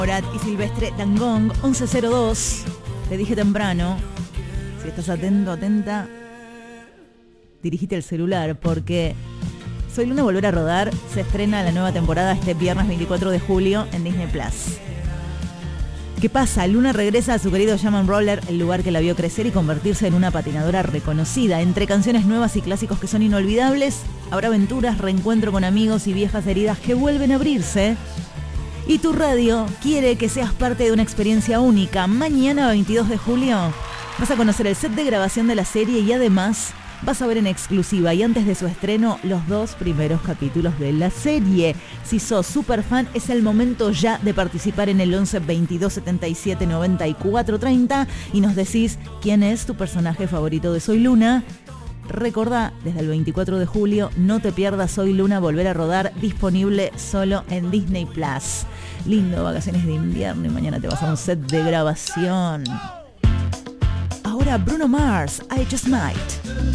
Morat y Silvestre Dangond, 11:02. Te dije temprano, si estás atento, atenta, dirigite el celular porque Soy Luna Volver a Rodar se estrena la nueva temporada este viernes 24 de julio en Disney Plus. ¿Qué pasa? Luna regresa a su querido Jam & Roller, el lugar que la vio crecer y convertirse en una patinadora reconocida. Entre canciones nuevas y clásicos que son inolvidables, habrá aventuras, reencuentro con amigos y viejas heridas que vuelven a abrirse. Y tu radio quiere que seas parte de una experiencia única. Mañana, 22 de julio, vas a conocer el set de grabación de la serie y además vas a ver en exclusiva y antes de su estreno los 2 primeros capítulos de la serie. Si sos super fan, es el momento ya de participar en el 11 22 77 94 30 y nos decís quién es tu personaje favorito de Soy Luna. Recordá, desde el 24 de julio, no te pierdas Soy Luna Volver a Rodar, disponible solo en Disney Plus. Lindo, vacaciones de invierno y mañana te vas a un set de grabación. Ahora Bruno Mars, I Just Might.